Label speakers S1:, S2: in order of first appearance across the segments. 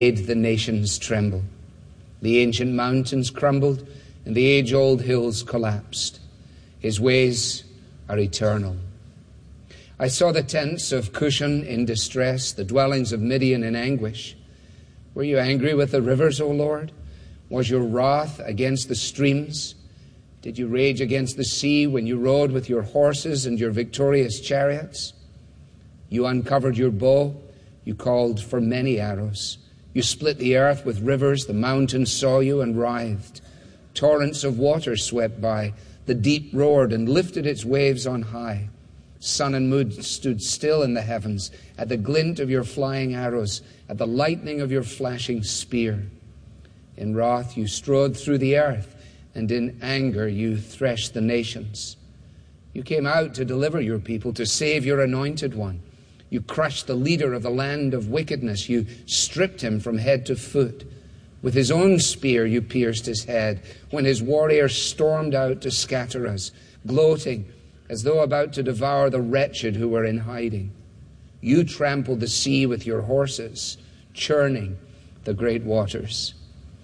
S1: made the nations tremble. The ancient mountains crumbled, and the age-old hills collapsed. His ways are eternal. I saw the tents of Cushan in distress, the dwellings of Midian in anguish. Were you angry with the rivers, O Lord? Was your wrath against the streams? Did you rage against the sea when you rode with your horses and your victorious chariots? You uncovered your bow. You called for many arrows. You split the earth with rivers. The mountains saw you and writhed. Torrents of water swept by. The deep roared and lifted its waves on high. Sun and moon stood still in the heavens at the glint of your flying arrows, at the lightning of your flashing spear. In wrath you strode through the earth, and in anger you threshed the nations. You came out to deliver your people, to save your anointed one. You crushed the leader of the land of wickedness. You stripped him from head to foot. With his own spear you pierced his head when his warriors stormed out to scatter us, gloating as though about to devour the wretched who were in hiding. You trampled the sea with your horses, churning the great waters.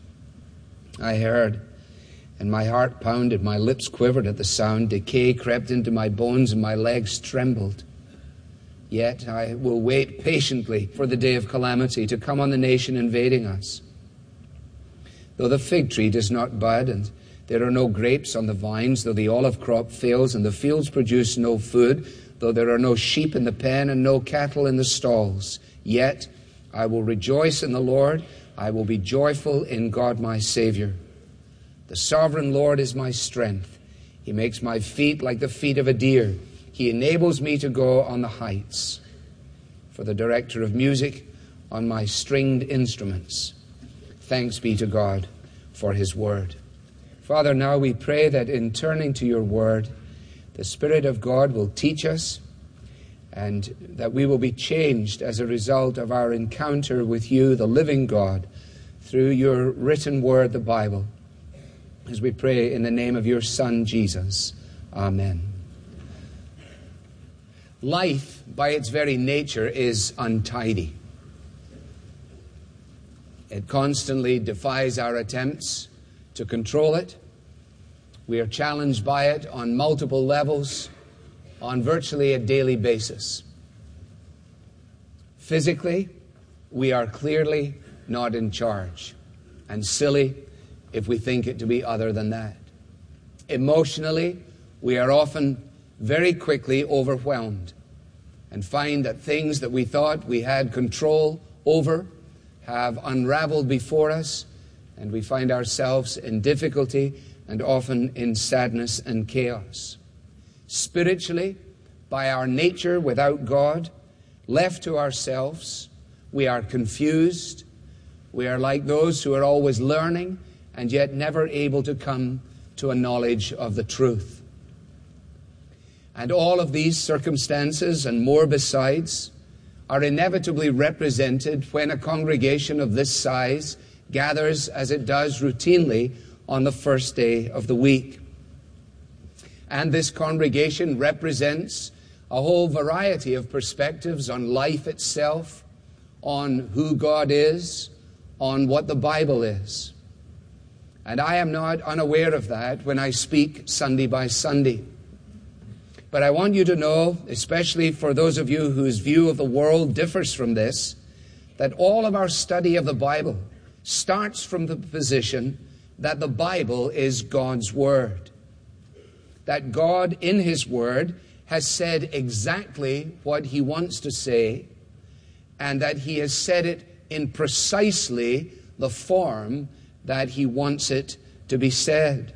S1: I heard, and my heart pounded, my lips quivered at the sound. Decay crept into my bones, and my legs trembled. Yet I will wait patiently for the day of calamity to come on the nation invading us. Though the fig tree does not bud, and there are no grapes on the vines, though the olive crop fails, and the fields produce no food, though there are no sheep in the pen and no cattle in the stalls, yet I will rejoice in the Lord. I will be joyful in God my Savior. The sovereign Lord is my strength. He makes my feet like the feet of a deer. He enables me to go on the heights. For the director of music on my stringed instruments. Thanks be to God for his word. Father, now we pray that in turning to your word, the Spirit of God will teach us, and that we will be changed as a result of our encounter with you, the living God, through your written word, the Bible. As we pray in the name of your Son, Jesus. Amen. Life, by its very nature, is untidy. It constantly defies our attempts to control it. We are challenged by it on multiple levels, on virtually a daily basis. Physically, we are clearly not in charge, and silly if we think it to be other than that. Emotionally, we are often very quickly overwhelmed and find that things that we thought we had control over have unraveled before us, and we find ourselves in difficulty and often in sadness and chaos. Spiritually, by our nature without God, left to ourselves, we are confused. We are like those who are always learning and yet never able to come to a knowledge of the truth. And all of these circumstances and more besides are inevitably represented when a congregation of this size gathers as it does routinely on the first day of the week. And this congregation represents a whole variety of perspectives on life itself, on who God is, on what the Bible is. And I am not unaware of that when I speak Sunday by Sunday. But I want you to know, especially for those of you whose view of the world differs from this, that all of our study of the Bible starts from the position that the Bible is God's Word. That God, in His Word, has said exactly what He wants to say, and that He has said it in precisely the form that He wants it to be said.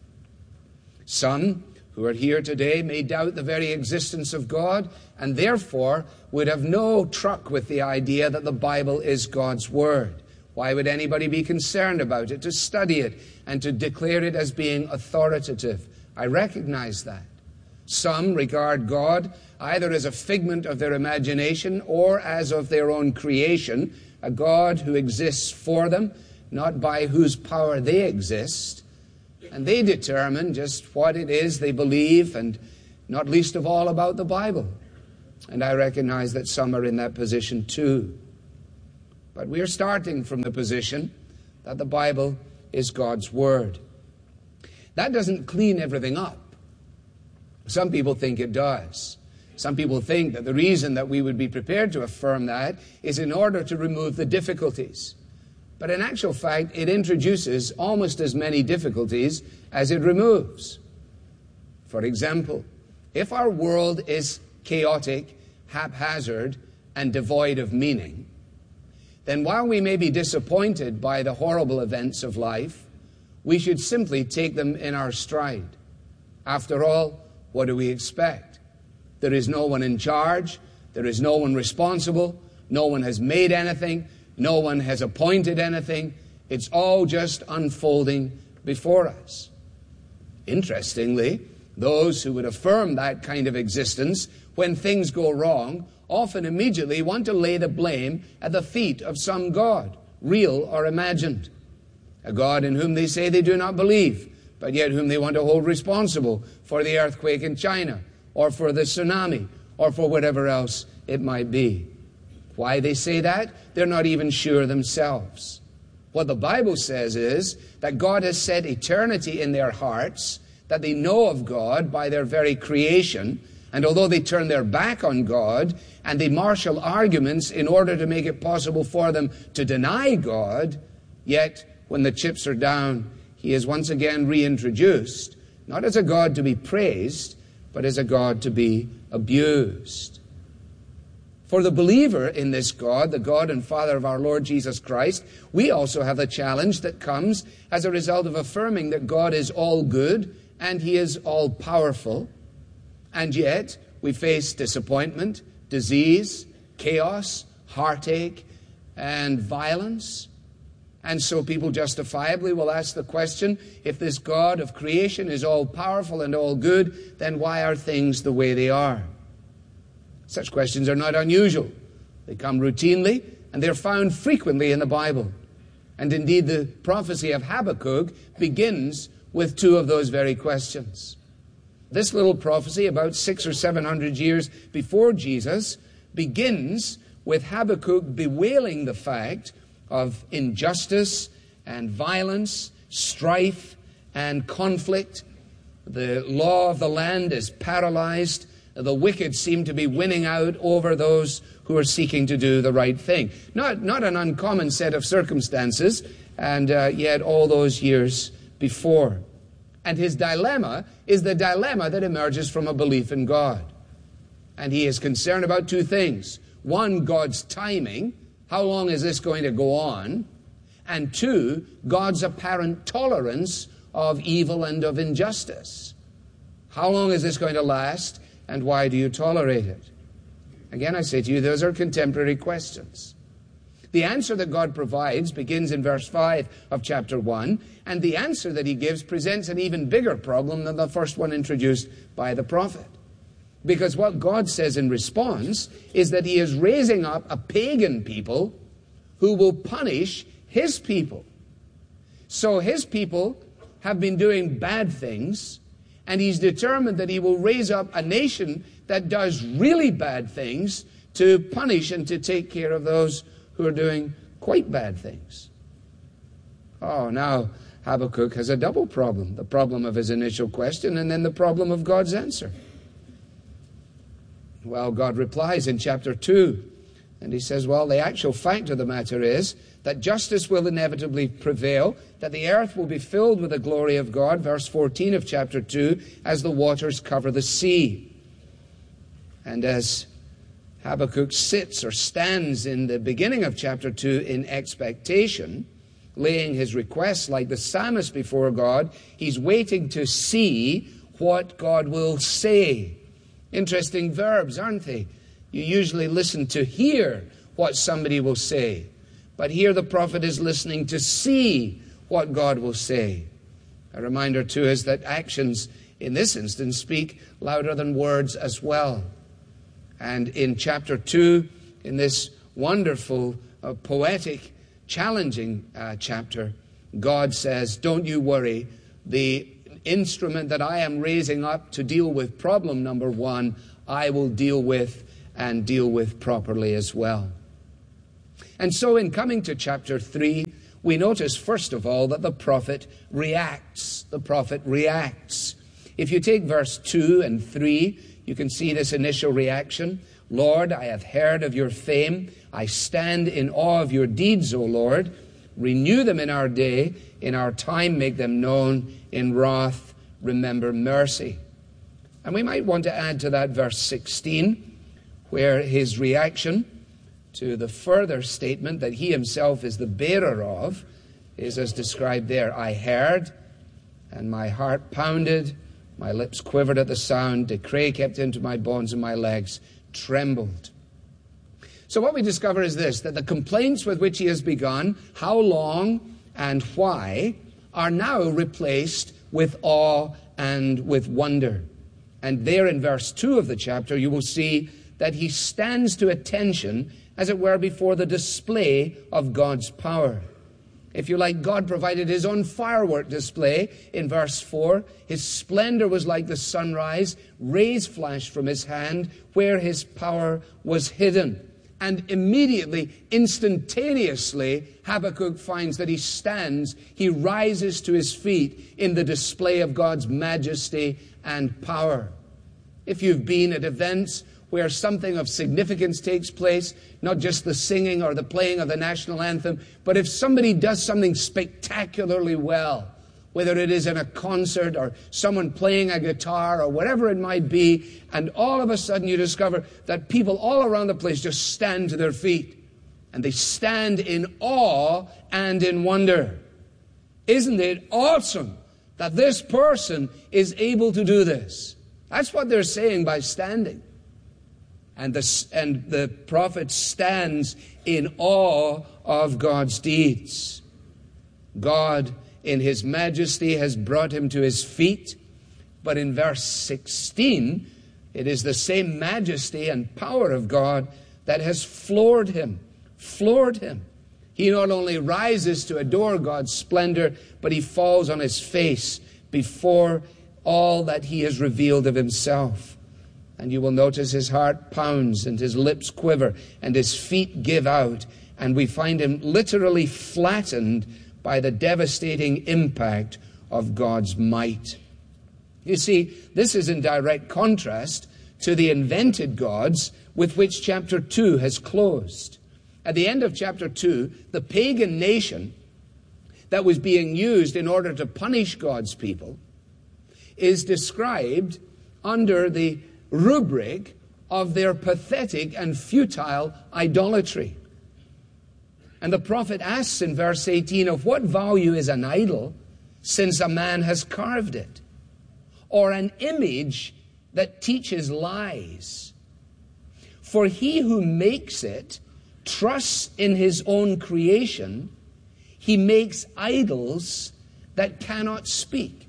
S1: Some who are here today may doubt the very existence of God, and therefore would have no truck with the idea that the Bible is God's Word. Why would anybody be concerned about it, to study it, and to declare it as being authoritative? I recognize that. Some regard God either as a figment of their imagination or as of their own creation, a God who exists for them, not by whose power they exist. And they determine just what it is they believe, and not least of all about the Bible. And I recognize that some are in that position too. But we're starting from the position that the Bible is God's Word. That doesn't clean everything up. Some people think it does. Some people think that the reason that we would be prepared to affirm that is in order to remove the difficulties. But in actual fact, it introduces almost as many difficulties as it removes. For example, if our world is chaotic, haphazard, and devoid of meaning, then while we may be disappointed by the horrible events of life, we should simply take them in our stride. After all, what do we expect? There is no one in charge. There is no one responsible. No one has made anything. No one has appointed anything. It's all just unfolding before us. Interestingly, those who would affirm that kind of existence, when things go wrong, often immediately want to lay the blame at the feet of some god, real or imagined. A God in whom they say they do not believe, but yet whom they want to hold responsible for the earthquake in China, or for the tsunami, or for whatever else it might be. Why they say that? They're not even sure themselves. What the Bible says is that God has set eternity in their hearts, that they know of God by their very creation, and although they turn their back on God and they marshal arguments in order to make it possible for them to deny God, yet when the chips are down, He is once again reintroduced, not as a God to be praised, but as a God to be abused. For the believer in this God, the God and Father of our Lord Jesus Christ, we also have a challenge that comes as a result of affirming that God is all good and He is all powerful. And yet we face disappointment, disease, chaos, heartache, and violence. And so people justifiably will ask the question, if this God of creation is all powerful and all good, then why are things the way they are? Such questions are not unusual. They come routinely, and they're found frequently in the Bible. And indeed, the prophecy of Habakkuk begins with two of those very questions. This little prophecy, about 600 or 700 years before Jesus, begins with Habakkuk bewailing the fact of injustice and violence, strife and conflict. The law of the land is paralyzed. The wicked seem to be winning out over those who are seeking to do the right thing. Not an uncommon set of circumstances, and yet all those years before. And his dilemma is the dilemma that emerges from a belief in God. And he is concerned about two things. One, God's timing. How long is this going to go on? And two, God's apparent tolerance of evil and of injustice. How long is this going to last? And why do you tolerate it? Again, I say to you, those are contemporary questions. The answer that God provides begins in verse 5 of chapter 1, and the answer that He gives presents an even bigger problem than the first one introduced by the prophet. Because what God says in response is that He is raising up a pagan people who will punish His people. So His people have been doing bad things, and He's determined that He will raise up a nation that does really bad things to punish and to take care of those who are doing quite bad things. Oh, now Habakkuk has a double problem. The problem of his initial question and then the problem of God's answer. Well, God replies in chapter 2, and He says, well, the actual fact of the matter is that justice will inevitably prevail, that the earth will be filled with the glory of God, verse 14 of chapter 2, as the waters cover the sea. And as Habakkuk sits or stands in the beginning of chapter 2 in expectation, laying his requests like the psalmist before God, he's waiting to see what God will say. Interesting verbs, aren't they? You usually listen to hear what somebody will say. But here the prophet is listening to see what God will say. A reminder too is that actions in this instance speak louder than words as well. And in chapter 2, in this wonderful, poetic, challenging chapter, God says, don't you worry, the instrument that I am raising up to deal with problem number one, I will deal with and deal with properly as well. And so in coming to chapter 3, we notice, first of all, that the prophet reacts. The prophet reacts. If you take verse 2 and 3, you can see this initial reaction. Lord, I have heard of your fame. I stand in awe of your deeds, O Lord. Renew them in our day. In our time, make them known. In wrath, remember mercy. And we might want to add to that verse 16, where his reaction to the further statement that he himself is the bearer of is as described there. I heard, and my heart pounded, my lips quivered at the sound, decay kept into my bones, and my legs trembled. So what we discover is this, that the complaints with which he has begun, how long and why, are now replaced with awe and with wonder. And there in verse 2 of the chapter, you will see that he stands to attention, as it were, before the display of God's power. If you like, God provided his own firework display in verse 4. His splendor was like the sunrise. Rays flashed from his hand where his power was hidden. And immediately, instantaneously, Habakkuk finds that he stands, he rises to his feet in the display of God's majesty and power. If you've been at events where something of significance takes place, not just the singing or the playing of the national anthem, but if somebody does something spectacularly well, whether it is in a concert or someone playing a guitar or whatever it might be, and all of a sudden you discover that people all around the place just stand to their feet, and they stand in awe and in wonder. Isn't it awesome that this person is able to do this? That's what they're saying by standing. And the prophet stands in awe of God's deeds. God, in his majesty, has brought him to his feet. But in verse 16, it is the same majesty and power of God that has floored him. Floored him. He not only rises to adore God's splendor, but he falls on his face before all that he has revealed of himself. And you will notice his heart pounds and his lips quiver and his feet give out. And we find him literally flattened by the devastating impact of God's might. You see, this is in direct contrast to the invented gods with which chapter 2 has closed. At the end of chapter 2, the pagan nation that was being used in order to punish God's people is described under the rubric of their pathetic and futile idolatry. And the prophet asks in verse 18, of what value is an idol since a man has carved it? Or an image that teaches lies? For he who makes it trusts in his own creation. He makes idols that cannot speak.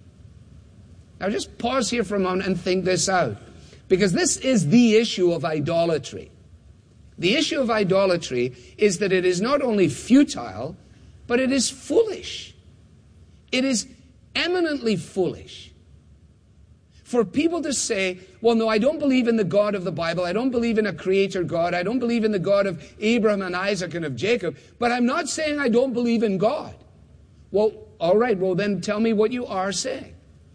S1: Now just pause here for a moment and think this out. Because this is the issue of idolatry. The issue of idolatry is that it is not only futile, but it is foolish. It is eminently foolish. For people to say, well, no, I don't believe in the God of the Bible. I don't believe in a creator God. I don't believe in the God of Abraham and Isaac and of Jacob. But I'm not saying I don't believe in God. Well, all right, well, then tell me what you are saying.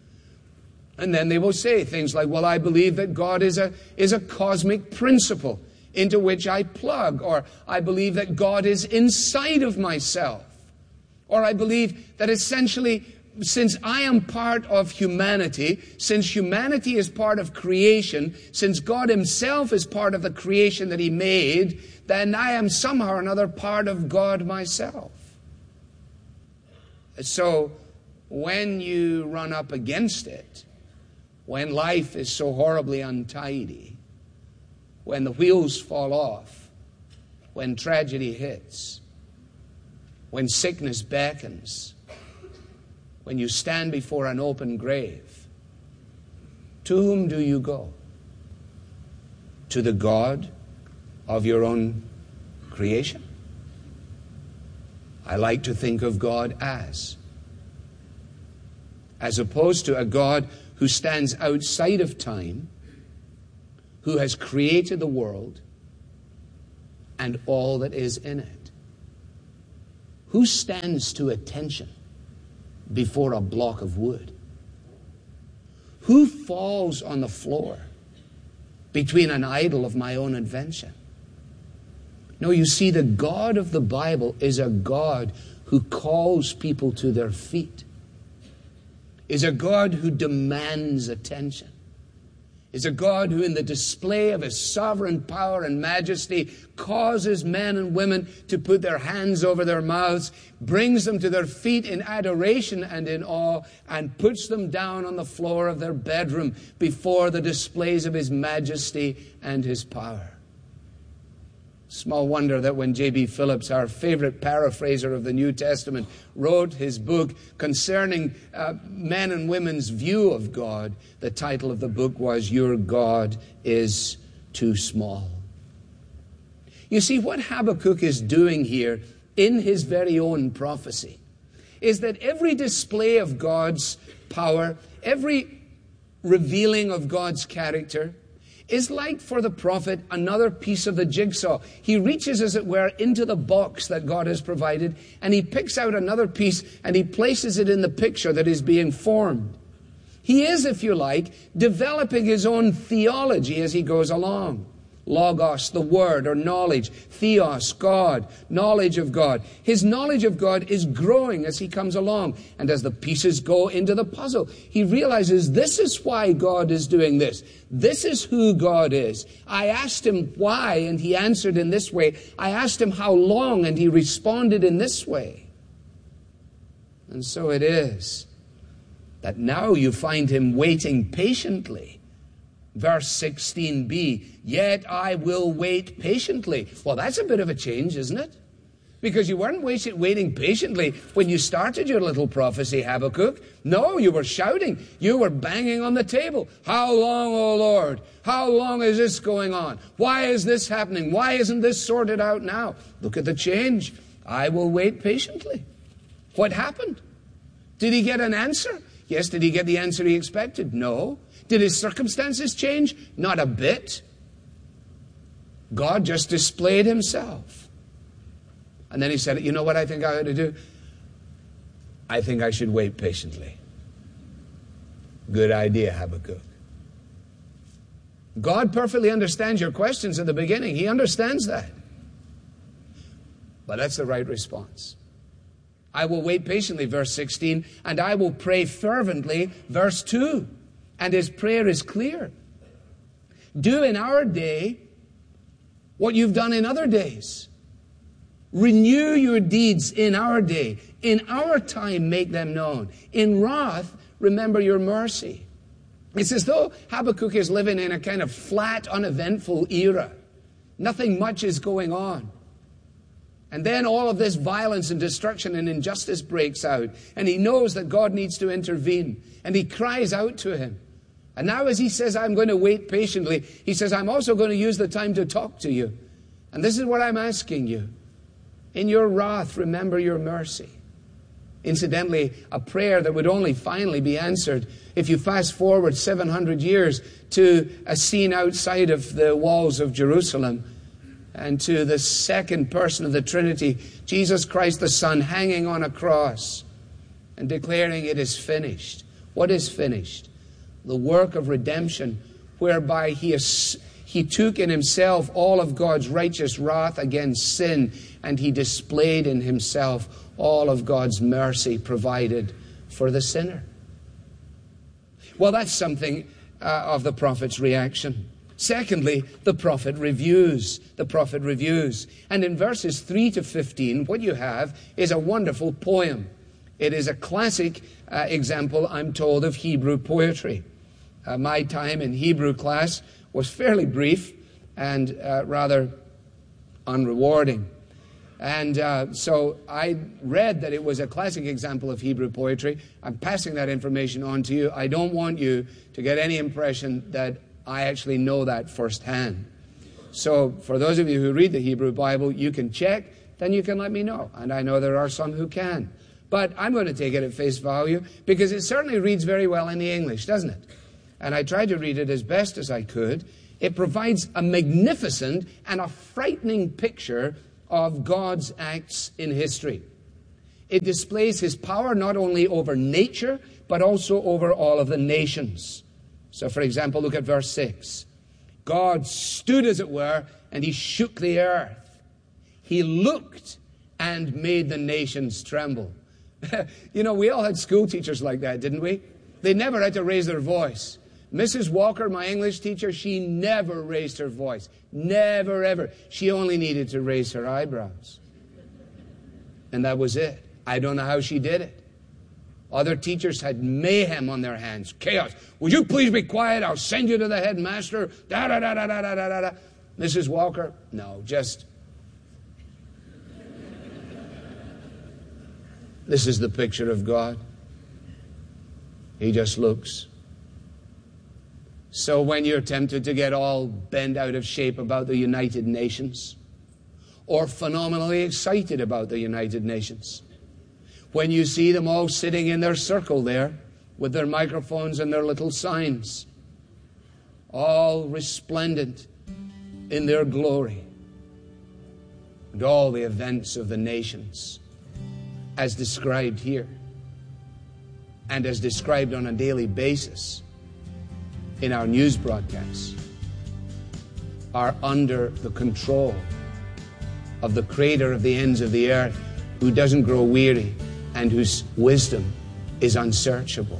S1: And then they will say things like, well, I believe that God is a cosmic principle into which I plug. Or I believe that God is inside of myself. Or I believe that essentially, since I am part of humanity, since humanity is part of creation, since God himself is part of the creation that he made, then I am somehow or another part of God myself. So when you run up against it, when life is so horribly untidy, when the wheels fall off, when tragedy hits, when sickness beckons, when you stand before an open grave, to whom do you go? To the God of your own creation? I like to think of God as opposed to a God who stands outside of time, who has created the world and all that is in it. Who stands to attention before a block of wood? Who falls on the floor between an idol of my own invention? No, you see, the God of the Bible is a God who calls people to their feet, is a God who demands attention, is a God who in the display of his sovereign power and majesty causes men and women to put their hands over their mouths, brings them to their feet in adoration and in awe, and puts them down on the floor of their bedroom before the displays of his majesty and his power. Small wonder that when J.B. Phillips, our favorite paraphraser of the New Testament, wrote his book concerning men and women's view of God, the title of the book was, Your God is Too Small. You see, what Habakkuk is doing here in his very own prophecy is that every display of God's power, every revealing of God's character, is like for the prophet another piece of the jigsaw. He reaches, as it were, into the box that God has provided, and he picks out another piece and he places it in the picture that is being formed. He is, if you like, developing his own theology as he goes along. Logos, the word or knowledge. Theos, God, knowledge of God. His knowledge of God is growing as he comes along. And as the pieces go into the puzzle, he realizes this is why God is doing this. This is who God is. I asked him why, and he answered in this way. I asked him how long, and he responded in this way. And so it is that now you find him waiting patiently. Verse 16b, yet I will wait patiently. Well, that's a bit of a change, isn't it? Because you weren't waiting patiently when you started your little prophecy, Habakkuk. No, you were shouting. You were banging on the table. How long, O Lord? How long is this going on? Why is this happening? Why isn't this sorted out now? Look at the change. I will wait patiently. What happened? Did he get an answer? Yes. Did he get the answer he expected? No. Did his circumstances change? Not a bit. God just displayed himself. And then he said, you know what I think I ought to do? I think I should wait patiently. Good idea, Habakkuk. God perfectly understands your questions at the beginning. He understands that. But that's the right response. I will wait patiently, verse 16, and I will pray fervently, verse 2. And his prayer is clear. Do in our day what you've done in other days. Renew your deeds in our day. In our time, make them known. In wrath, remember your mercy. It's as though Habakkuk is living in a kind of flat, uneventful era. Nothing much is going on. And then all of this violence and destruction and injustice breaks out. And he knows that God needs to intervene. And he cries out to him. And now as he says, I'm going to wait patiently, he says, I'm also going to use the time to talk to you. And this is what I'm asking you. In your wrath, remember your mercy. Incidentally, a prayer that would only finally be answered if you fast forward 700 years to a scene outside of the walls of Jerusalem and to the second person of the Trinity, Jesus Christ the Son, hanging on a cross and declaring it is finished. What is finished? The work of redemption, whereby he took in himself all of God's righteous wrath against sin, and he displayed in himself all of God's mercy provided for the sinner. Well, that's something of the prophet's reaction. Secondly, the prophet reviews. The prophet reviews. And in verses 3 to 15, what you have is a wonderful poem. It is a classic example, I'm told, of Hebrew poetry. My time in Hebrew class was fairly brief and rather unrewarding. And so I read that it was a classic example of Hebrew poetry. I'm passing that information on to you. I don't want you to get any impression that I actually know that firsthand. So for those of you who read the Hebrew Bible, you can check, then you can let me know. And I know there are some who can. But I'm going to take it at face value because it certainly reads very well in the English, doesn't it? And I tried to read it as best as I could. It provides a magnificent and a frightening picture of God's acts in history. It displays his power not only over nature, but also over all of the nations. So, for example, look at verse 6. God stood, as it were, and he shook the earth. He looked and made the nations tremble. You know, we all had school teachers like that, didn't we? They never had to raise their voice. Mrs. Walker, my English teacher, she never raised her voice. Never, ever. She only needed to raise her eyebrows. And that was it. I don't know how she did it. Other teachers had mayhem on their hands. Chaos. Would you please be quiet? I'll send you to the headmaster. Da-da-da-da-da-da-da-da. Mrs. Walker, no, just... This is the picture of God. He just looks. So when you're tempted to get all bent out of shape about the United Nations, or phenomenally excited about the United Nations, when you see them all sitting in their circle there with their microphones and their little signs, all resplendent in their glory, and all the events of the nations as described here and as described on a daily basis in our news broadcasts are under the control of the Creator of the ends of the earth, who doesn't grow weary and whose wisdom is unsearchable.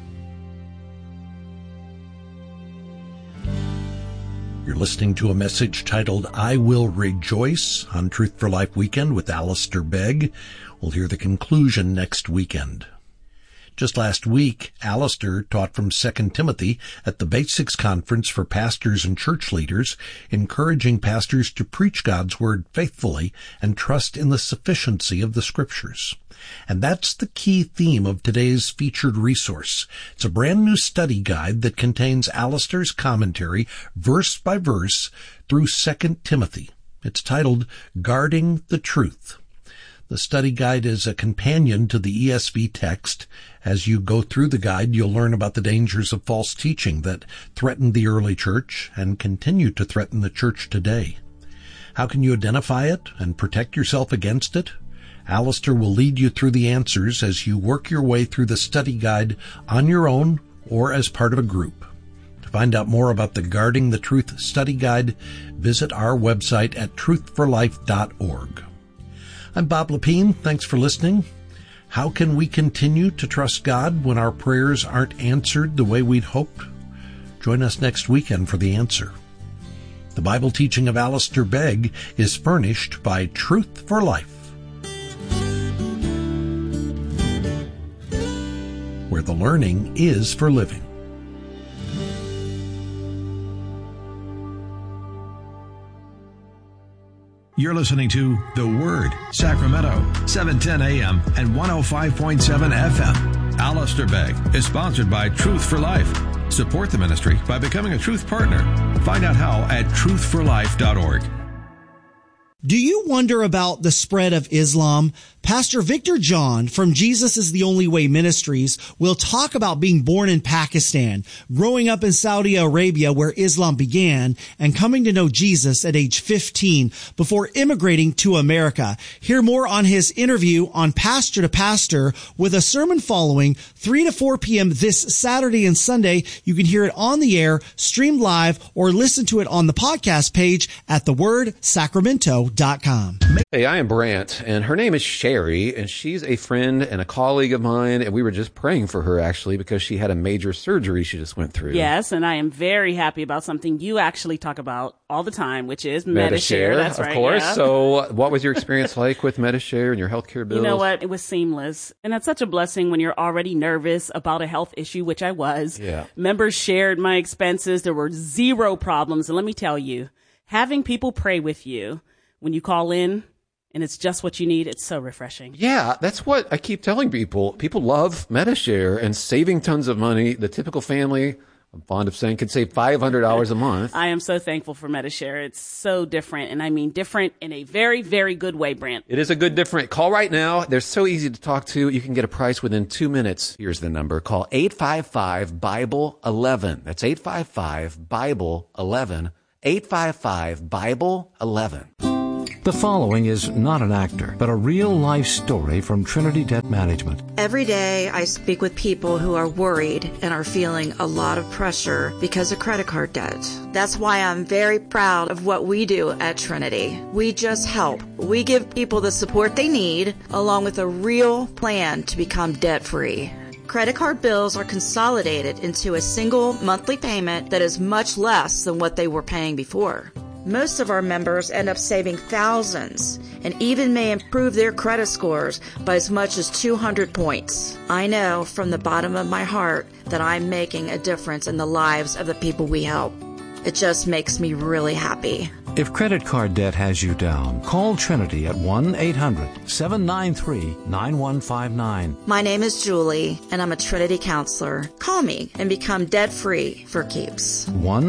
S2: You're listening to a message titled, I Will Rejoice, on Truth for Life Weekend with Alistair Begg. We'll hear the conclusion next weekend. Just last week, Alistair taught from 2 Timothy at the Basics Conference for Pastors and Church Leaders, encouraging pastors to preach God's Word faithfully and trust in the sufficiency of the Scriptures. And that's the key theme of today's featured resource. It's a brand new study guide that contains Alistair's commentary, verse by verse, through 2 Timothy. It's titled, Guarding the Truth. The study guide is a companion to the ESV text. As you go through the guide, you'll learn about the dangers of false teaching that threatened the early church and continue to threaten the church today. How can you identify it and protect yourself against it? Alistair will lead you through the answers as you work your way through the study guide on your own or as part of a group. To find out more about the Guarding the Truth study guide, visit our website at truthforlife.org. I'm Bob Lepine. Thanks for listening. How can we continue to trust God when our prayers aren't answered the way we'd hoped? Join us next weekend for the answer. The Bible teaching of Alistair Begg is furnished by Truth for Life, where the learning is for living.
S3: You're listening to The Word, Sacramento, 710 AM and 105.7 FM. Alistair Begg is sponsored by Truth for Life. Support the ministry by becoming a Truth Partner. Find out how at truthforlife.org.
S4: Do you wonder about the spread of Islam? Pastor Victor John from Jesus is the Only Way Ministries will talk about being born in Pakistan, growing up in Saudi Arabia where Islam began, and coming to know Jesus at age 15 before immigrating to America. Hear more on his interview on Pastor to Pastor with a sermon following 3 to 4 p.m. this Saturday and Sunday. You can hear it on the air, streamed live, or listen to it on the podcast page at thewordsacramento.com.
S5: Hey, I am Brant, and her name is Sherry, and she's a friend and a colleague of mine, and we were just praying for her, actually, because she had a major surgery she just went through.
S6: Yes, and I am very happy about something you actually talk about all the time, which is Medi-Share. That's right,
S5: of course.
S6: Yeah.
S5: So what was your experience like with Medi-Share and your healthcare bills?
S6: You know what? It was seamless. And it's such a blessing when you're already nervous about a health issue, which I was.
S5: Yeah.
S6: Members shared my expenses. There were zero problems. And let me tell you, having people pray with you when you call in, and it's just what you need, it's so refreshing.
S5: Yeah, that's what I keep telling people. People love Medi-Share and saving tons of money. The typical family, I'm fond of saying, could save $500 a month.
S6: I am so thankful for Medi-Share. It's so different, and I mean different in a very, very good way, Brant.
S5: It is a good different. Call right now. They're so easy to talk to. You can get a price within 2 minutes. Here's the number. Call 855-BIBLE-11. That's 855-BIBLE-11. 855-BIBLE-11.
S7: The following is not an actor, but a real-life story from Trinity Debt Management.
S8: Every day I speak with people who are worried and are feeling a lot of pressure because of credit card debt. That's why I'm very proud of what we do at Trinity. We just help. We give people the support they need, along with a real plan to become debt-free. Credit card bills are consolidated into a single monthly payment that is much less than what they were paying before. Most of our members end up saving thousands and even may improve their credit scores by as much as 200 points. I know from the bottom of my heart that I'm making a difference in the lives of the people we help. It just makes me really happy.
S7: If credit card debt has you down, call Trinity at 1-800-793-9159.
S8: My name is Julie, and I'm a Trinity counselor. Call me and become debt-free for keeps.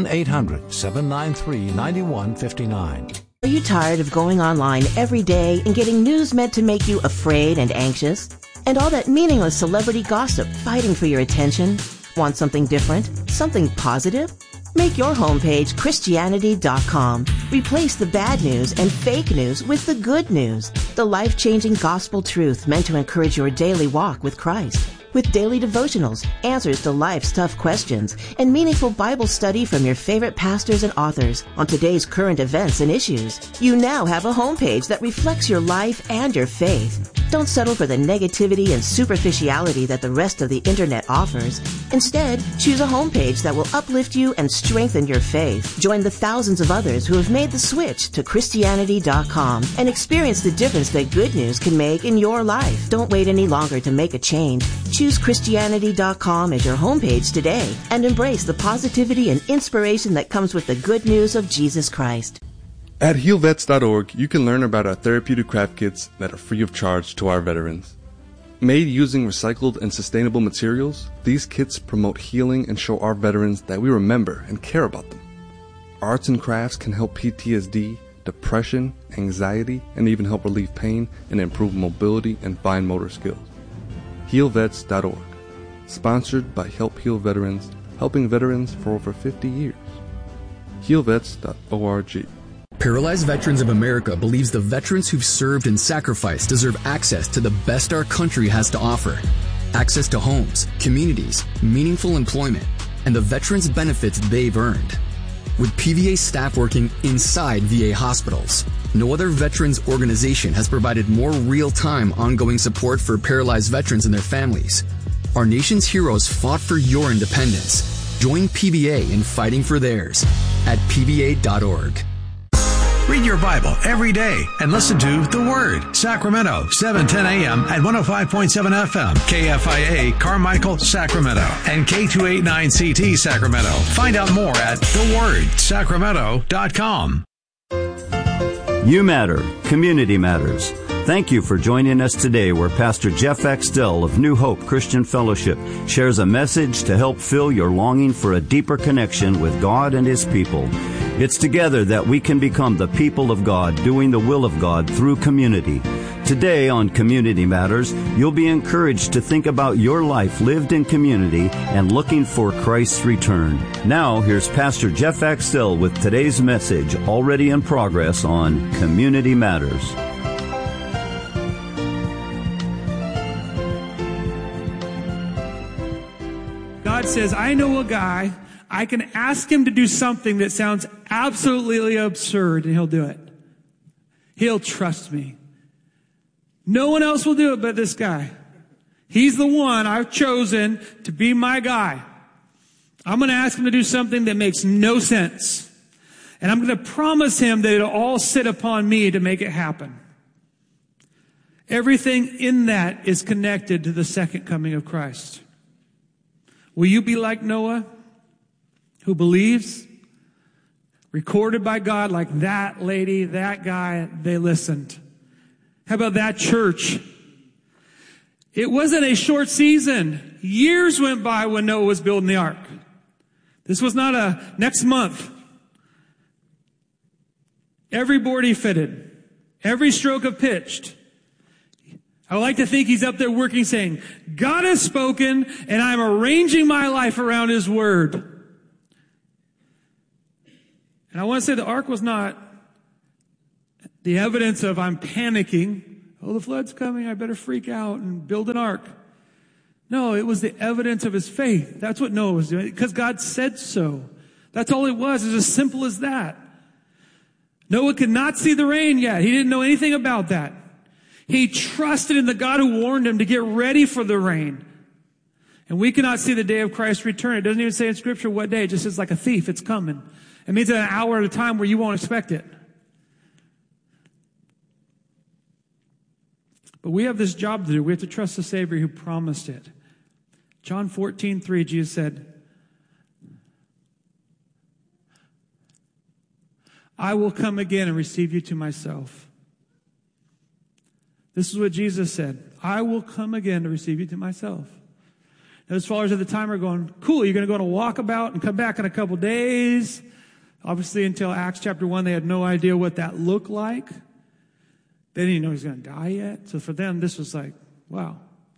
S7: 1-800-793-9159.
S9: Are you tired of going online every day and getting news meant to make you afraid and anxious? And all that meaningless celebrity gossip fighting for your attention? Want something different? Something positive? Make your homepage Christianity.com. Replace the bad news and fake news with the good news. The life-changing gospel truth meant to encourage your daily walk with Christ. With daily devotionals, answers to life's tough questions, and meaningful Bible study from your favorite pastors and authors on today's current events and issues. You now have a homepage that reflects your life and your faith. Don't settle for the negativity and superficiality that the rest of the internet offers. Instead, choose a homepage that will uplift you and strengthen your faith. Join the thousands of others who have made the switch to Christianity.com and experience the difference that good news can make in your life. Don't wait any longer to make a change. Choose Christianity.com as your homepage today and embrace the positivity and inspiration that comes with the good news of Jesus Christ.
S10: At healvets.org, you can learn about our therapeutic craft kits that are free of charge to our veterans. Made using recycled and sustainable materials, these kits promote healing and show our veterans that we remember and care about them. Arts and crafts can help PTSD, depression, anxiety, and even help relieve pain and improve mobility and fine motor skills. HealVets.org, sponsored by Help Heal Veterans, helping veterans for over 50 years. HealVets.org.
S11: Paralyzed Veterans of America believes the veterans who've served and sacrificed deserve access to the best our country has to offer. Access to homes, communities, meaningful employment, and the veterans' benefits they've earned. With PVA staff working inside VA hospitals, no other veterans organization has provided more real-time ongoing support for paralyzed veterans and their families. Our nation's heroes fought for your independence. Join PVA in fighting for theirs at pva.org.
S3: Read your Bible every day and listen to The Word, Sacramento, 710 a.m. at 105.7 FM, KFIA, Carmichael, Sacramento, and K289CT, Sacramento. Find out more at thewordsacramento.com.
S12: You matter. Community matters. Thank you for joining us today, where Pastor Jeff Axtell of New Hope Christian Fellowship shares a message to help fill your longing for a deeper connection with God and His people. It's together that we can become the people of God, doing the will of God through community. Today on Community Matters, you'll be encouraged to think about your life lived in community and looking for Christ's return. Now, here's Pastor Jeff Axtell with today's message, already in progress, on Community Matters.
S13: God says, I know a guy, I can ask him to do something that sounds absolutely absurd, and he'll do it. He'll trust me. No one else will do it but this guy. He's the one I've chosen to be my guy. I'm going to ask him to do something that makes no sense. And I'm going to promise him that it'll all sit upon me to make it happen. Everything in that is connected to the second coming of Christ. Will you be like Noah, who believes, recorded by God like that lady, that guy, they listened? How about that church? It wasn't a short season. Years went by when Noah was building the ark. This was not a next month. Every board he fitted, every stroke of pitched. I like to think he's up there working saying, God has spoken and I'm arranging my life around His word. And I want to say the ark was not The evidence of I'm panicking, oh, the flood's coming, I better freak out and build an ark. No, it was the evidence of his faith. That's what Noah was doing, because God said so. That's all it was. It's as simple as that. Noah could not see the rain yet. He didn't know anything about that. He trusted in the God who warned him to get ready for the rain. And we cannot see the day of Christ's return. It doesn't even say in Scripture what day. It just says like a thief, it's coming. It means at an hour at a time where you won't expect it. But we have this job to do. We have to trust the Savior who promised it. John 14:3, Jesus said, I will come again and receive you to myself. This is what Jesus said. I will come again to receive you to myself. Now, those followers at the time are going, cool, you're going to go on a walkabout and come back in a couple days. Obviously, until Acts chapter 1, they had no idea what that looked like. They didn't even know he was going to die yet. So for them, this was like, wow.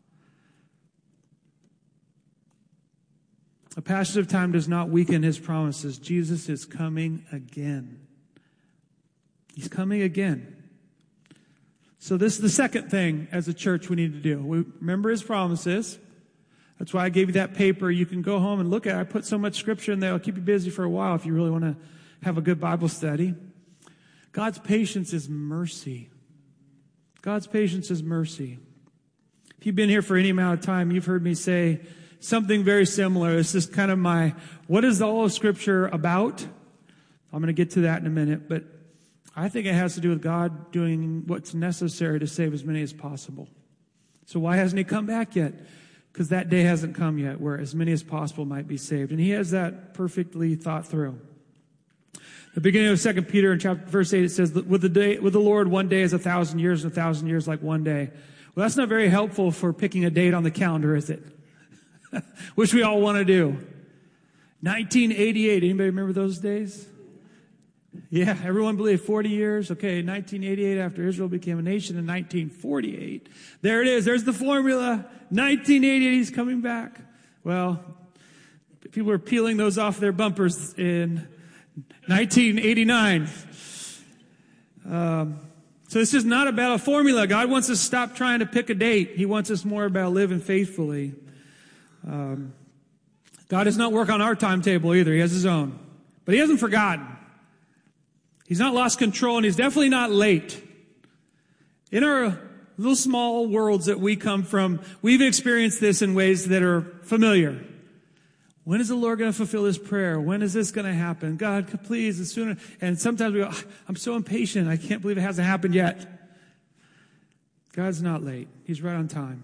S13: A passage of time does not weaken his promises. Jesus is coming again. He's coming again. So this is the second thing as a church we need to do. We remember his promises. That's why I gave you that paper. You can go home and look at it. I put so much scripture in there. It'll keep you busy for a while if you really want to have a good Bible study. God's patience is mercy. God's patience is mercy. If you've been here for any amount of time, you've heard me say something very similar. This is kind of my, what is all of Scripture about? I'm going to get to that in a minute, but I think it has to do with God doing what's necessary to save as many as possible. So why hasn't he come back yet? Because that day hasn't come yet where as many as possible might be saved. And he has that perfectly thought through. The beginning of 2 Peter in chapter verse 8, it says, with the Lord, one day is 1,000 years, and 1,000 years like one day. Well, that's not very helpful for picking a date on the calendar, is it? Which we all want to do. 1988, anybody remember those days? Yeah, everyone believed 40 years. Okay, 1988 after Israel became a nation in 1948. There it is. There's the formula. 1988, he's coming back. Well, people were peeling those off their bumpers in 1989. So this is not about a formula. God wants us to stop trying to pick a date. He wants us more about living faithfully. God does not work on our timetable either. He has his own. But he hasn't forgotten. He's not lost control, and he's definitely not late. In our little small worlds that we come from, we've experienced this in ways that are familiar. When is the Lord going to fulfill his prayer? When is this going to happen? God, please, as soon as... And sometimes we go, I'm so impatient. I can't believe it hasn't happened yet. God's not late. He's right on time.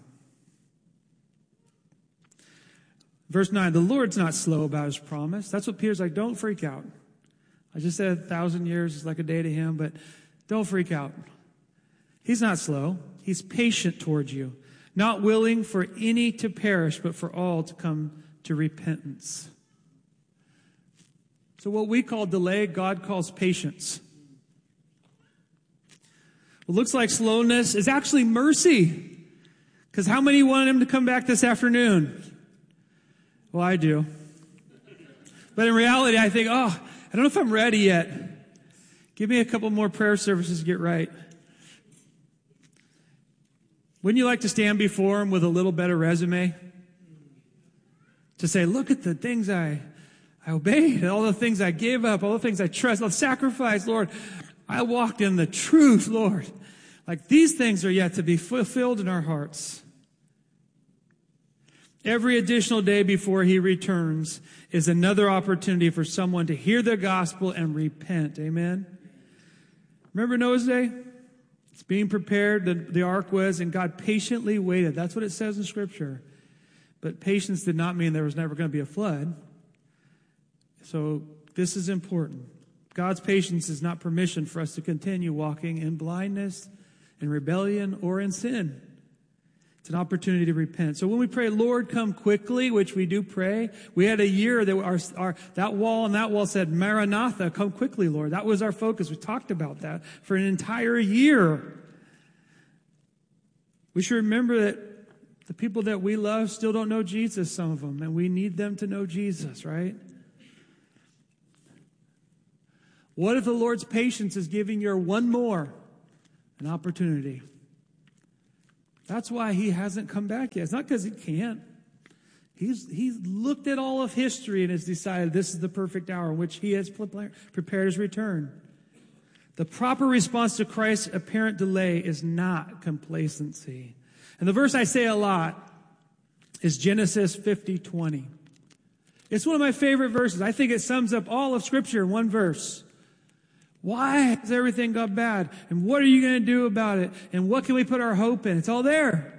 S13: Verse 9, the Lord's not slow about his promise. That's what Peter's like, don't freak out. I just said 1,000 years is like a day to him, but don't freak out. He's not slow. He's patient towards you, not willing for any to perish, but for all to come to repentance. So what we call delay, God calls patience. What looks like slowness is actually mercy. Because how many wanted him to come back this afternoon? Well, I do. But in reality, I think, I don't know if I'm ready yet. Give me a couple more prayer services to get right. Wouldn't you like to stand before him with a little better resume? To say, look at the things I obeyed, all the things I gave up, all the things I trust, all the sacrifice, Lord. I walked in the truth, Lord. Like these things are yet to be fulfilled in our hearts. Every additional day before he returns is another opportunity for someone to hear the gospel and repent. Amen? Remember Noah's day? It's being prepared, the ark was, and God patiently waited. That's what it says in Scripture. But patience did not mean there was never going to be a flood. So this is important. God's patience is not permission for us to continue walking in blindness, in rebellion, or in sin. It's an opportunity to repent. So when we pray, Lord, come quickly, which we do pray, we had a year that that wall and that wall said, Maranatha, come quickly, Lord. That was our focus. We talked about that for an entire year. We should remember that the people that we love still don't know Jesus, some of them, and we need them to know Jesus, right? What if the Lord's patience is giving you one more an opportunity. That's why he hasn't come back yet. It's not because he can't. He's looked at all of history and has decided this is the perfect hour in which he has prepared his return. The proper response to Christ's apparent delay is not complacency. And the verse I say a lot is Genesis 50:20. It's one of my favorite verses. I think it sums up all of Scripture in one verse. Why has everything got bad? And what are you going to do about it? And what can we put our hope in? It's all there.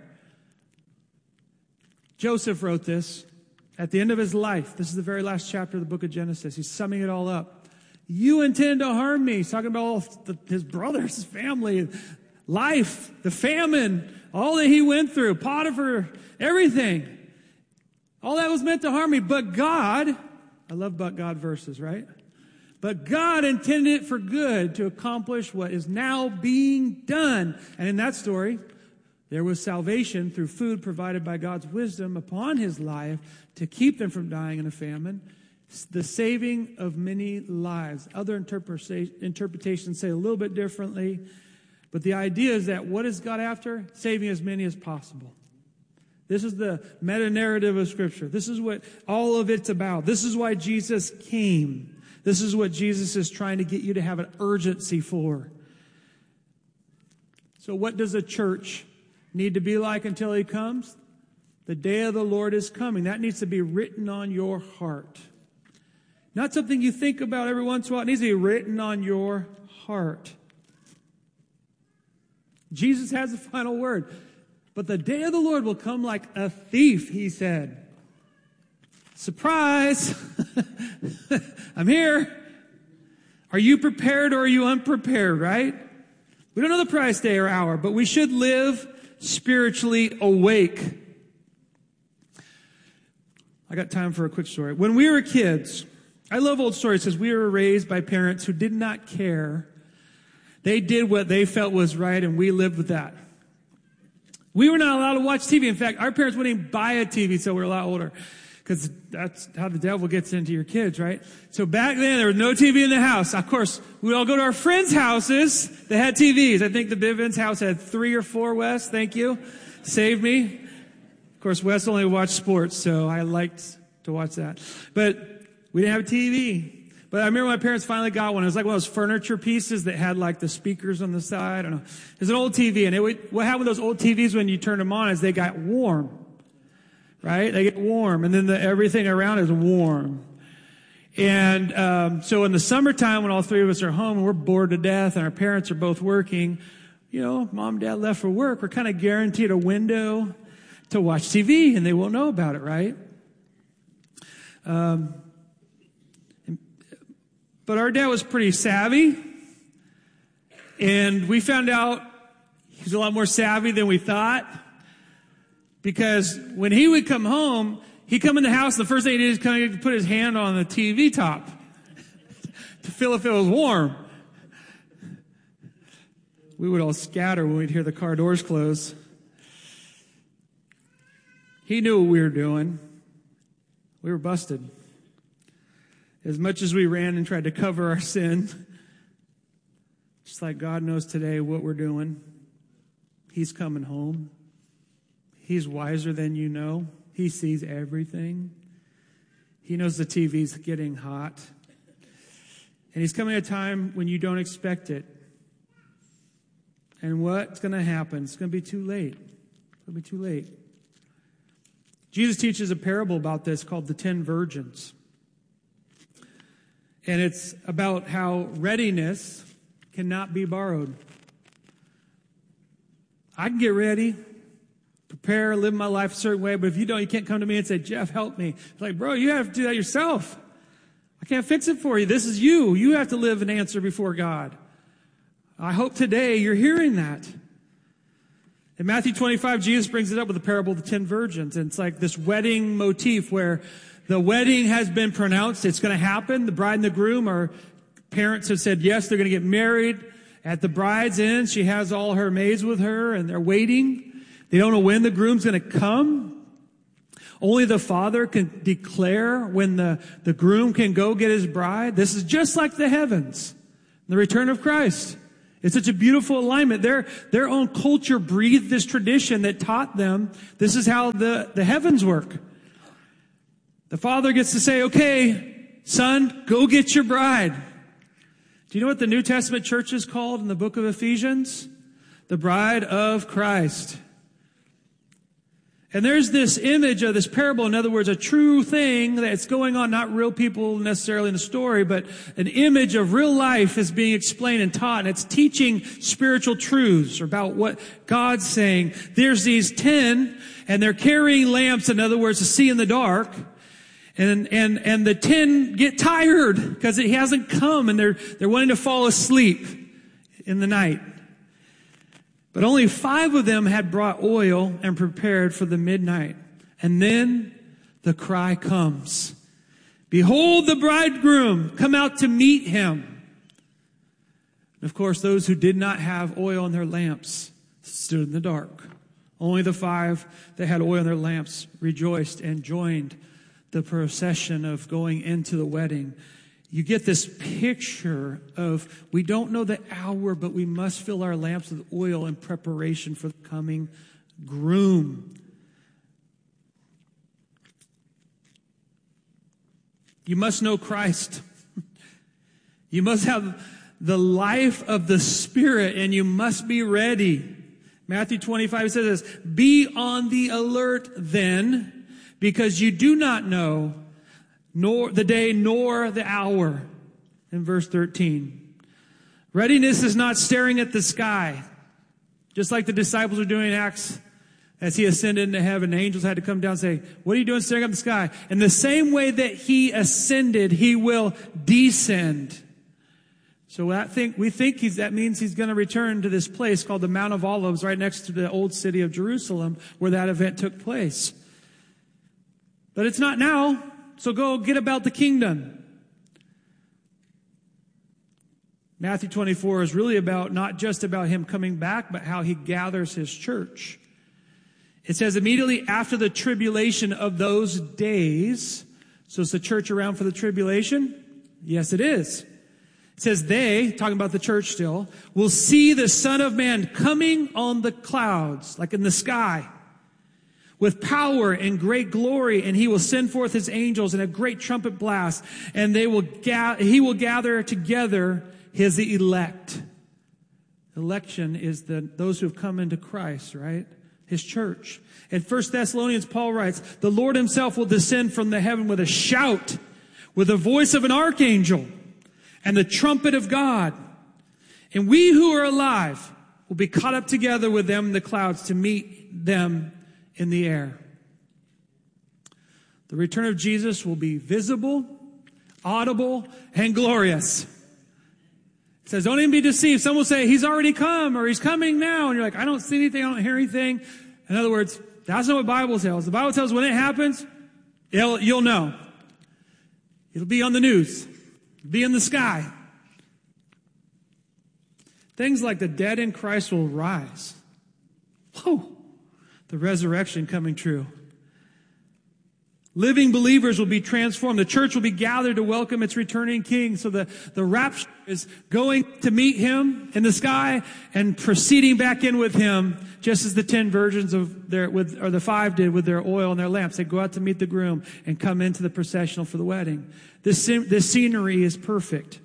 S13: Joseph wrote this at the end of his life. This is the very last chapter of the book of Genesis. He's summing it all up. You intend to harm me. He's talking about all his brothers, his family, life, the famine, all that he went through, Potiphar, everything. All that was meant to harm me. But God, I love but God verses, right? But God intended it for good to accomplish what is now being done. And in that story, there was salvation through food provided by God's wisdom upon his life to keep them from dying in a famine. The saving of many lives. Other interpretations say a little bit differently. But the idea is that what is God after? Saving as many as possible. This is the meta-narrative of Scripture. This is what all of it's about. This is why Jesus came. This is what Jesus is trying to get you to have an urgency for. So what does a church need to be like until he comes? The day of the Lord is coming. That needs to be written on your heart. Not something you think about every once in a while. It needs to be written on your heart. Jesus has the final word. But the day of the Lord will come like a thief, he said. Surprise! I'm here. Are you prepared or are you unprepared, right? We don't know the price, day, or hour, but we should live spiritually awake. I got time for a quick story. When we were kids, I love old stories because we were raised by parents who did not care. They did what they felt was right, and we lived with that. We were not allowed to watch TV. In fact, our parents wouldn't even buy a TV until we were a lot older, because that's how the devil gets into your kids, right? So back then, there was no TV in the house. Of course, we'd all go to our friends' houses that had TVs. I think the Bivens house had 3 or 4, Wes. Thank you. Saved me. Of course, Wes only watched sports, so I liked to watch that. But we didn't have a TV. But I remember my parents finally got one. It was like one of those furniture pieces that had like the speakers on the side. I don't know. It was an old TV. And what happened with those old TVs when you turned them on is they got warm. Right? They get warm. And then everything around is warm. And so in the summertime when all 3 of us are home and we're bored to death and our parents are both working, you know, mom and dad left for work, we're kind of guaranteed a window to watch TV and they won't know about it, right? But our dad was pretty savvy, and we found out he was a lot more savvy than we thought, because when he would come home, he'd come in the house, the first thing he did is kind of put his hand on the TV top to feel if it was warm. We would all scatter when we'd hear the car doors close. He knew what we were doing. We were busted. As much as we ran and tried to cover our sin, just like God knows today what we're doing, He's coming home. He's wiser than you know. He sees everything. He knows the TV's getting hot. And He's coming at a time when you don't expect it. And what's going to happen? It's going to be too late. It's going to be too late. Jesus teaches a parable about this called the 10 virgins. And it's about how readiness cannot be borrowed. I can get ready, prepare, live my life a certain way, but if you don't, you can't come to me and say, Jeff, help me. It's like, bro, you have to do that yourself. I can't fix it for you. This is you. You have to live an answer before God. I hope today you're hearing that. In Matthew 25, Jesus brings it up with the parable of the 10 virgins. And it's like this wedding motif where the wedding has been pronounced. It's going to happen. The bride and the groom are parents have said, yes, they're going to get married. At the bride's end, she has all her maids with her, and they're waiting. They don't know when the groom's going to come. Only the father can declare when the groom can go get his bride. This is just like the heavens, the return of Christ. It's such a beautiful alignment. Their own culture breathed this tradition that taught them this is how the heavens work. The father gets to say, okay, son, go get your bride. Do you know what the New Testament church is called in the book of Ephesians? The bride of Christ. And there's this image of this parable, in other words, a true thing that's going on, not real people necessarily in the story, but an image of real life is being explained and taught, and it's teaching spiritual truths about what God's saying. There's these 10, and they're carrying lamps, in other words, to see in the dark. And the 10 get tired because he hasn't come, and they're wanting to fall asleep in the night. But only 5 of them had brought oil and prepared for the midnight. And then the cry comes. Behold the bridegroom, come out to meet him. And of course, those who did not have oil in their lamps stood in the dark. Only the 5 that had oil in their lamps rejoiced and joined the procession of going into the wedding. You get this picture of, we don't know the hour, but we must fill our lamps with oil in preparation for the coming groom. You must know Christ. You must have the life of the Spirit, and you must be ready. Matthew 25 says this, be on the alert then, because you do not know nor the day nor the hour. In verse 13. Readiness is not staring at the sky. Just like the disciples are doing in Acts as he ascended into heaven. The angels had to come down and say, what are you doing staring up the sky? In the same way that he ascended, he will descend. So we think that means he's going to return to this place called the Mount of Olives right next to the old city of Jerusalem where that event took place. But it's not now. So go get about the kingdom. Matthew 24 is really about, not just about him coming back, but how he gathers his church. It says immediately after the tribulation of those days. So is the church around for the tribulation? Yes, it is. It says they, talking about the church still, will see the Son of Man coming on the clouds, like in the sky, with power and great glory, and he will send forth his angels in a great trumpet blast, and he will gather together his elect. Election is those who have come into Christ, right? His church. In 1 Thessalonians, Paul writes, the Lord himself will descend from the heaven with a shout, with the voice of an archangel, and the trumpet of God. And we who are alive will be caught up together with them in the clouds to meet them in the air. The return of Jesus will be visible, audible, and glorious. It says, don't even be deceived. Some will say, he's already come, or he's coming now. And you're like, I don't see anything, I don't hear anything. In other words, that's not what the Bible tells. The Bible tells when it happens, you'll know. It'll be on the news. It'll be in the sky. Things like the dead in Christ will rise. Whoa. The resurrection coming true. Living believers will be transformed. The church will be gathered to welcome its returning king. So the rapture is going to meet him in the sky and proceeding back in with him, just as the 10 virgins or the 5 did with their oil and their lamps. They go out to meet the groom and come into the processional for the wedding. This scenery is perfect.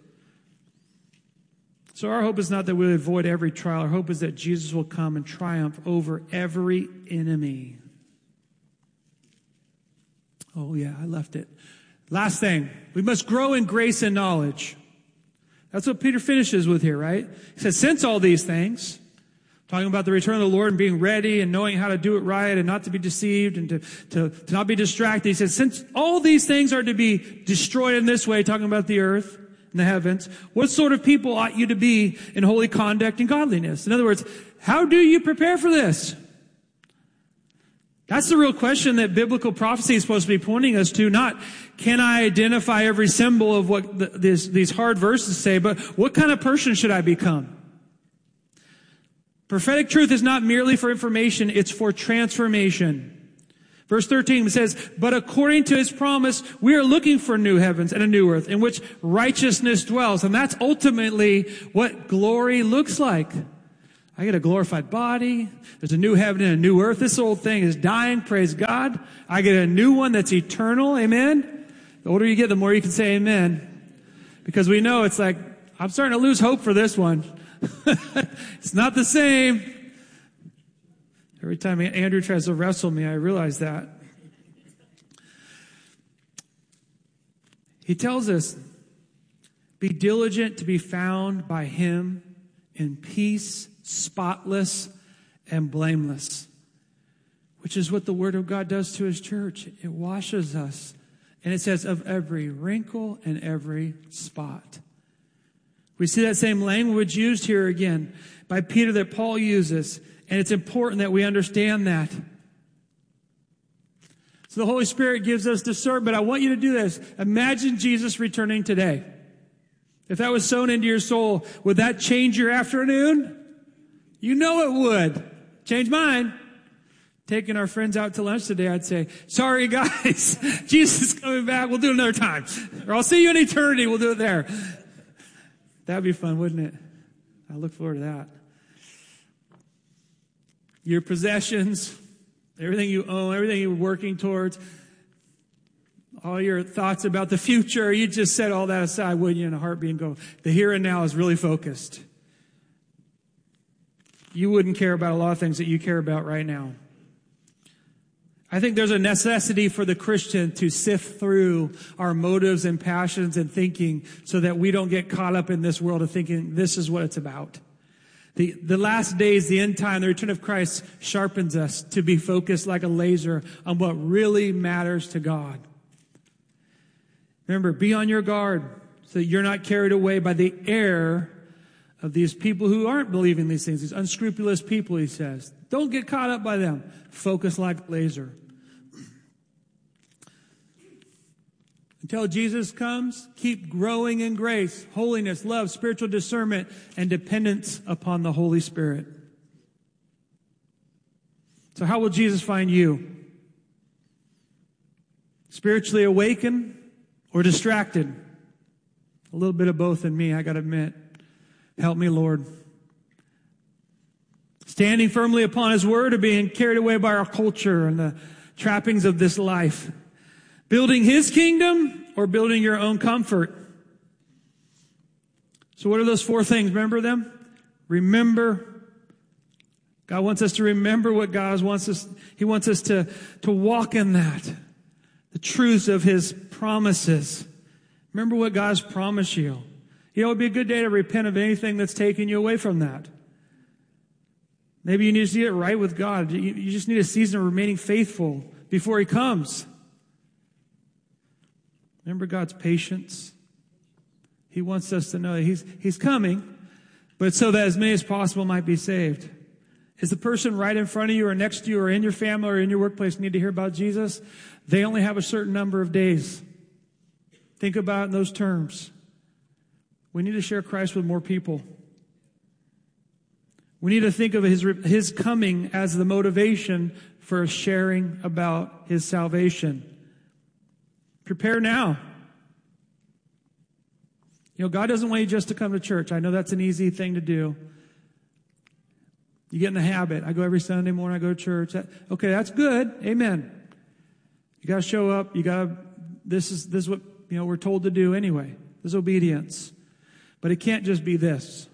S13: So our hope is not that we avoid every trial. Our hope is that Jesus will come and triumph over every enemy. Oh yeah, I left it. Last thing, we must grow in grace and knowledge. That's what Peter finishes with here, right? He says, since all these things, talking about the return of the Lord and being ready and knowing how to do it right and not to be deceived and to not be distracted. He says, since all these things are to be destroyed in this way, talking about the earth, in the heavens, what sort of people ought you to be in holy conduct and godliness? In other words, how do you prepare for this? That's the real question that biblical prophecy is supposed to be pointing us to. Not, can I identify every symbol of what these hard verses say, but what kind of person should I become? Prophetic truth is not merely for information, it's for transformation. Verse 13 says, but according to his promise, we are looking for new heavens and a new earth in which righteousness dwells. And that's ultimately what glory looks like. I get a glorified body. There's a new heaven and a new earth. This old thing is dying. Praise God. I get a new one that's eternal. Amen. The older you get, the more you can say amen. Because we know it's like, I'm starting to lose hope for this one. It's not the same. Every time Andrew tries to wrestle me, I realize that. He tells us, be diligent to be found by him in peace, spotless, and blameless, which is what the Word of God does to his church. It washes us. And it says, of every wrinkle and every spot. We see that same language used here again by Peter that Paul uses. And it's important that we understand that. So the Holy Spirit gives us discernment, but I want you to do this. Imagine Jesus returning today. If that was sown into your soul, would that change your afternoon? You know it would. Change mine. Taking our friends out to lunch today, I'd say, sorry guys, Jesus is coming back. We'll do it another time. Or I'll see you in eternity. We'll do it there. That'd be fun, wouldn't it? I look forward to that. Your possessions, everything you own, everything you're working towards, all your thoughts about the future, you just set all that aside, wouldn't you, in a heartbeat and go, the here and now is really focused. You wouldn't care about a lot of things that you care about right now. I think there's a necessity for the Christian to sift through our motives and passions and thinking so that we don't get caught up in this world of thinking this is what it's about. The last days, the end time, the return of Christ sharpens us to be focused like a laser on what really matters to God. Remember, be on your guard so that you're not carried away by the error of these people who aren't believing these things, these unscrupulous people, he says. Don't get caught up by them. Focus like a laser. Until Jesus comes, keep growing in grace, holiness, love, spiritual discernment, and dependence upon the Holy Spirit. So how will Jesus find you? Spiritually awakened or distracted? A little bit of both in me, I got to admit. Help me, Lord. Standing firmly upon his word or being carried away by our culture and the trappings of this life? Building his kingdom or building your own comfort? So what are those four things? Remember them? Remember. God wants us to remember what God wants us. He wants us to walk in that. The truths of his promises. Remember what God's promised you. You know, it would be a good day to repent of anything that's taking you away from that. Maybe you need to get it right with God. You just need a season of remaining faithful before he comes. Remember God's patience. He wants us to know that he's coming, but so that as many as possible might be saved. Is the person right in front of you or next to you or in your family or in your workplace need to hear about Jesus? They only have a certain number of days. Think about it in those terms. We need to share Christ with more people. We need to think of his coming as the motivation for sharing about his salvation. Prepare now. You know, God doesn't want you just to come to church. I know that's an easy thing to do. You get in the habit. I go every Sunday morning, I go to church. Okay, that's good. Amen. You got to show up. This is what, we're told to do anyway. This is obedience. But it can't just be this.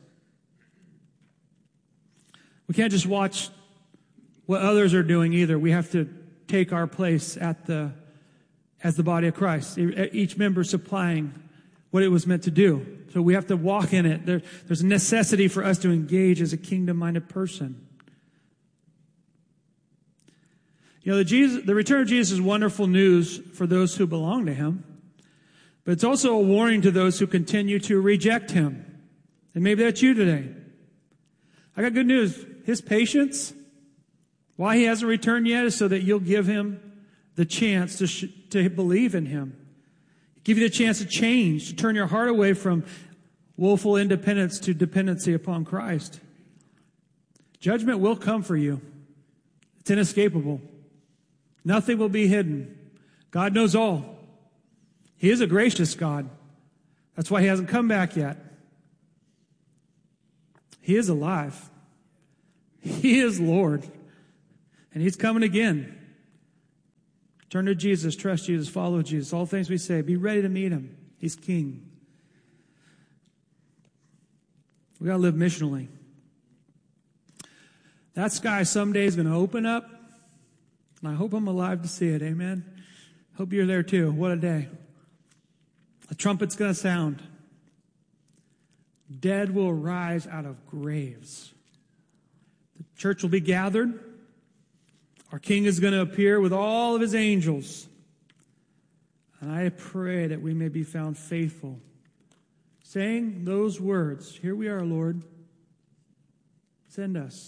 S13: We can't just watch what others are doing either. We have to take our place as the body of Christ. Each member supplying what it was meant to do. So we have to walk in it. There's a necessity for us to engage as a kingdom-minded person. You know, the return of Jesus is wonderful news for those who belong to him. But it's also a warning to those who continue to reject him. And maybe that's you today. I got good news. His patience, why he hasn't returned yet, is so that you'll give him the chance to believe in him. Give you the chance to change, to turn your heart away from woeful independence to dependency upon Christ. Judgment will come for you. It's inescapable. Nothing will be hidden. God knows all. He is a gracious God. That's why he hasn't come back yet. He is alive. He is Lord. And he's coming again. Turn to Jesus, trust Jesus, follow Jesus. All things we say, be ready to meet him. He's King. We got to live missionally. That sky someday is going to open up, and I hope I'm alive to see it. Amen. Hope you're there too. What a day. A trumpet's going to sound. Dead will rise out of graves. The church will be gathered. Our King is going to appear with all of his angels. And I pray that we may be found faithful, saying those words, "Here we are, Lord. Send us."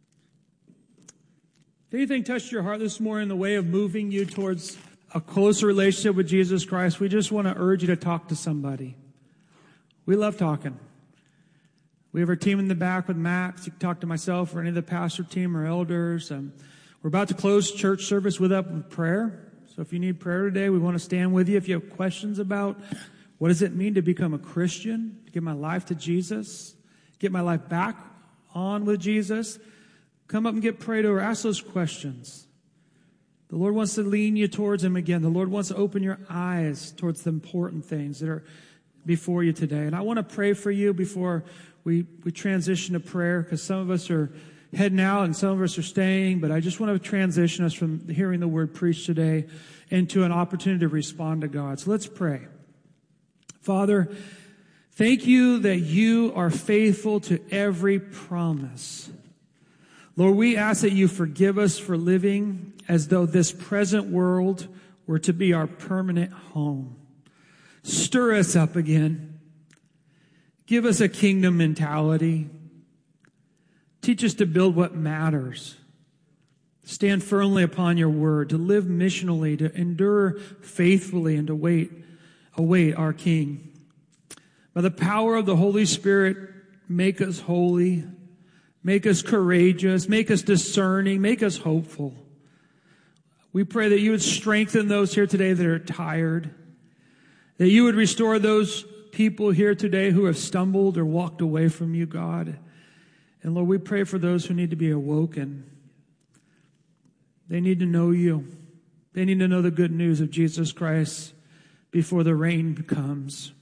S13: If anything touched your heart this morning in the way of moving you towards a closer relationship with Jesus Christ, we just want to urge you to talk to somebody. We love talking. We have our team in the back with Max. You can talk to myself or any of the pastor team or elders. We're about to close church service with prayer. So if you need prayer today, we want to stand with you. If you have questions about what does it mean to become a Christian, to give my life to Jesus, get my life back on with Jesus, come up and get prayed over. Ask those questions. The Lord wants to lean you towards him again. The Lord wants to open your eyes towards the important things that are before you today. And I want to pray for you before we transition to prayer, because some of us are heading out and some of us are staying, but I just want to transition us from hearing the word preached today into an opportunity to respond to God. So let's pray. Father, thank you that you are faithful to every promise. Lord, we ask that you forgive us for living as though this present world were to be our permanent home. Stir us up again. Give us a kingdom mentality. Teach us to build what matters. Stand firmly upon your word, to live missionally, to endure faithfully, and to await our King. By the power of the Holy Spirit, make us holy, make us courageous, make us discerning, make us hopeful. We pray that you would strengthen those here today that are tired, that you would restore those people here today who have stumbled or walked away from you, God. And Lord, we pray for those who need to be awoken. They need to know you. They need to know the good news of Jesus Christ before the rain comes.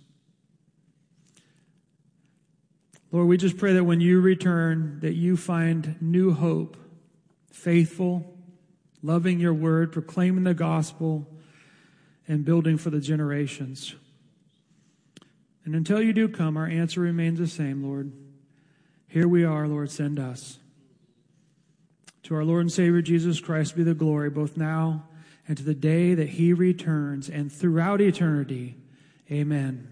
S13: Lord, we just pray that when you return, that you find new hope, faithful, loving your word, proclaiming the gospel, and building for the generations. And until you do come, our answer remains the same, Lord. Here we are, Lord, send us. To our Lord and Savior Jesus Christ be the glory, both now and to the day that he returns and throughout eternity. Amen.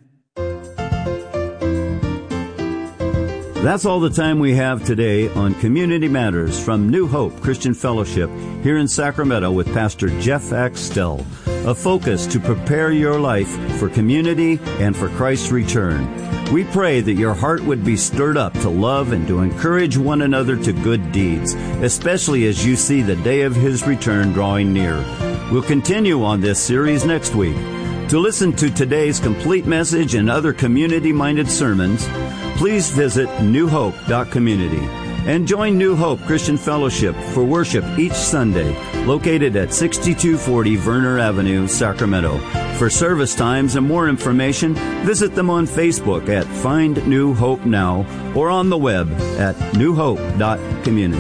S12: That's all the time we have today on Community Matters from New Hope Christian Fellowship here in Sacramento with Pastor Jeff Axtell. A focus to prepare your life for community and for Christ's return. We pray that your heart would be stirred up to love and to encourage one another to good deeds, especially as you see the day of his return drawing near. We'll continue on this series next week. To listen to today's complete message and other community-minded sermons, please visit newhope.community and join New Hope Christian Fellowship for worship each Sunday, located at 6240 Verner Avenue, Sacramento. For service times and more information, visit them on Facebook at Find New Hope Now or on the web at newhope.community.